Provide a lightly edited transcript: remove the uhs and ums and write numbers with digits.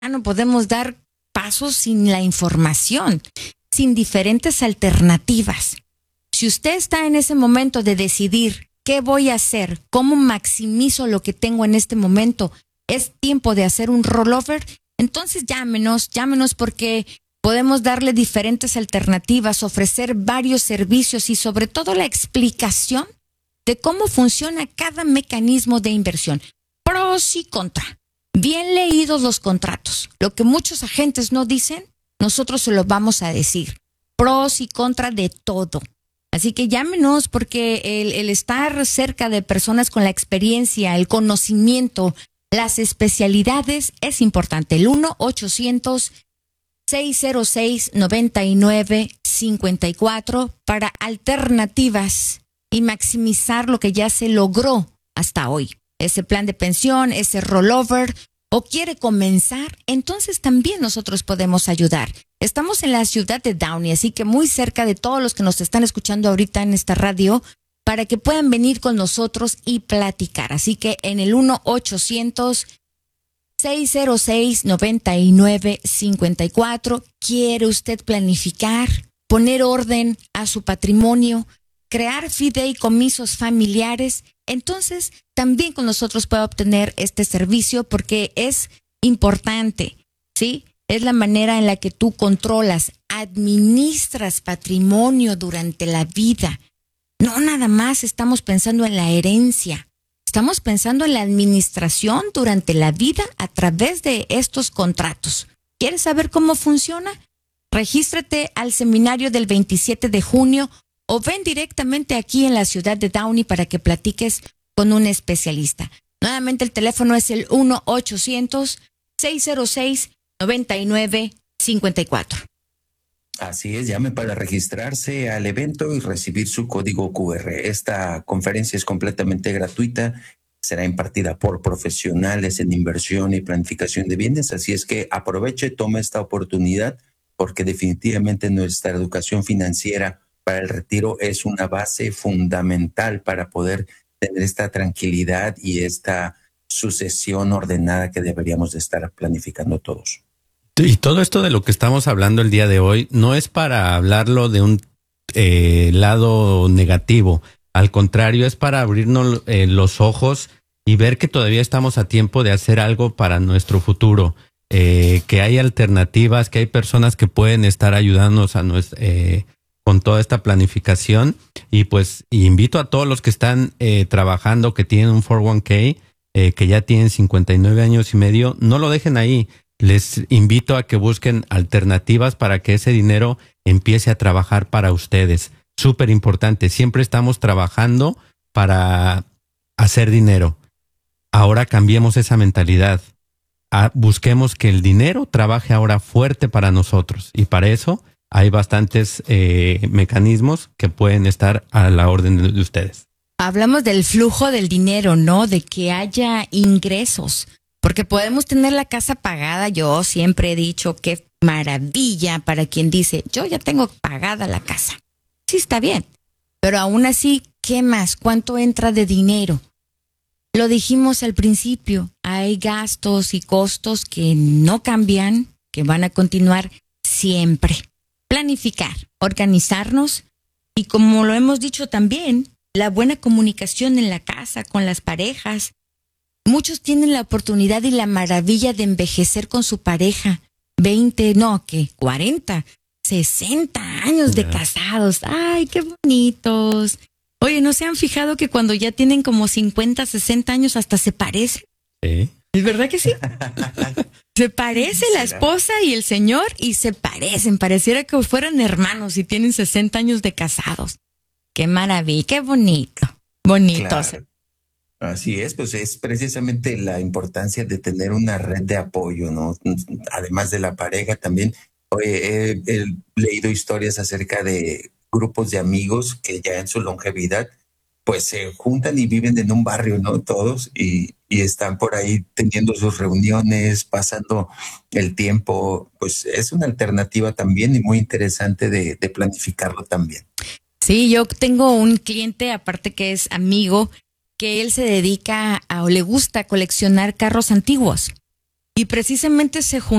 no podemos dar pasos sin la información, sin diferentes alternativas. Si usted está en ese momento de decidir qué voy a hacer, cómo maximizo lo que tengo en este momento, es tiempo de hacer un rollover, entonces llámenos porque podemos darle diferentes alternativas, ofrecer varios servicios y sobre todo la explicación de cómo funciona cada mecanismo de inversión. Pros y contra. Bien leídos los contratos. Lo que muchos agentes no dicen, nosotros se lo vamos a decir. Pros y contra de todo. Así que llámenos porque el estar cerca de personas con la experiencia, el conocimiento, las especialidades es importante. El 1-800-606-9954 para alternativas y maximizar lo que ya se logró hasta hoy. Ese plan de pensión, ese rollover, o quiere comenzar, entonces también nosotros podemos ayudar. Estamos en la ciudad de Downey, así que muy cerca de todos los que nos están escuchando ahorita en esta radio, para que puedan venir con nosotros y platicar. Así que en el 1-800-606-9954, ¿quiere usted planificar, poner orden a su patrimonio, crear fideicomisos familiares? Entonces, también con nosotros puede obtener este servicio porque es importante, ¿sí? Es la manera en la que tú controlas, administras patrimonio durante la vida. No nada más estamos pensando en la herencia, estamos pensando en la administración durante la vida a través de estos contratos. ¿Quieres saber cómo funciona? Regístrate al seminario del 27 de junio o ven directamente aquí en la ciudad de Downey para que platiques con un especialista. Nuevamente el teléfono es el 1-800-606-9954. Así es, llame para registrarse al evento y recibir su código QR. Esta conferencia es completamente gratuita, será impartida por profesionales en inversión y planificación de bienes, así es que aproveche, tome esta oportunidad porque definitivamente nuestra educación financiera para el retiro es una base fundamental para poder tener esta tranquilidad y esta sucesión ordenada que deberíamos de estar planificando todos. Y todo esto de lo que estamos hablando el día de hoy no es para hablarlo de un lado negativo. Al contrario, es para abrirnos los ojos y ver que todavía estamos a tiempo de hacer algo para nuestro futuro. Que hay alternativas, que hay personas que pueden estar ayudándonos a con toda esta planificación. Y pues invito a todos los que están trabajando, que tienen un 401k, que ya tienen 59 años y medio, no lo dejen ahí. Les invito a que busquen alternativas para que ese dinero empiece a trabajar para ustedes. Súper importante. Siempre estamos trabajando para hacer dinero. Ahora cambiemos esa mentalidad. Busquemos que el dinero trabaje ahora fuerte para nosotros. Y para eso hay bastantes mecanismos que pueden estar a la orden de ustedes. Hablamos del flujo del dinero, ¿no? De que haya ingresos. Porque podemos tener la casa pagada. Yo siempre he dicho qué maravilla para quien dice, yo ya tengo pagada la casa. Sí, está bien. Pero aún así, ¿qué más? ¿Cuánto entra de dinero? Lo dijimos al principio, hay gastos y costos que no cambian, que van a continuar siempre. Planificar, organizarnos y como lo hemos dicho también, la buena comunicación en la casa, con las parejas. Muchos tienen la oportunidad y la maravilla de envejecer con su pareja. 40, 60 años de casados. ¡Ay, qué bonitos! Oye, ¿no se han fijado que cuando ya tienen como 50, 60 años hasta se parecen? Sí. ¿Es verdad que sí? Se parece la esposa y el señor y se parecen. Pareciera que fueran hermanos y tienen 60 años de casados. ¡Qué maravilla! ¡Qué bonito! Bonitos. Claro. Así es, pues es precisamente la importancia de tener una red de apoyo, ¿no? Además de la pareja también. Oye, he leído historias acerca de grupos de amigos que ya en su longevidad pues se juntan y viven en un barrio, ¿no? Todos y están por ahí teniendo sus reuniones, pasando el tiempo. Pues es una alternativa también y muy interesante de planificarlo también. Sí, yo tengo un cliente, aparte que es amigo, que él se dedica o le gusta coleccionar carros antiguos. Y precisamente se juntó